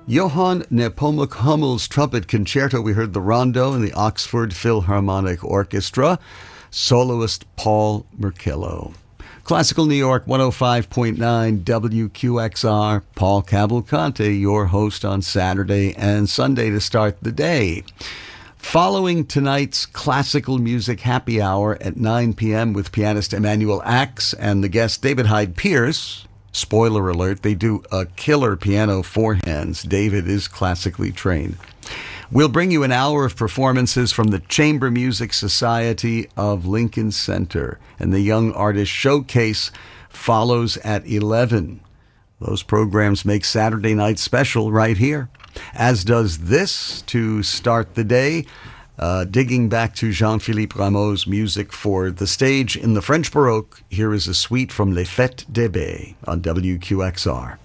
Johann Nepomuk Hummel's trumpet concerto. We heard the rondo in the Oxford Philharmonic Orchestra. Soloist Paul Merkillo. Classical New York 105.9 WQXR. Paul Cavalcante, your host on Saturday and Sunday to start the day. Following tonight's classical music happy hour at 9 p.m. with pianist Emanuel Axe and the guest David Hyde Pierce. Spoiler alert, they do a killer piano forehands. David is classically trained. We'll bring you an hour of performances from the Chamber Music Society of Lincoln Center, and the Young Artist Showcase follows at 11. Those programs make Saturday night special right here, as does this to start the day. Digging back to Jean-Philippe Rameau's music for the stage in the French Baroque, here is a suite from Les Fêtes d'Ébé on WQXR.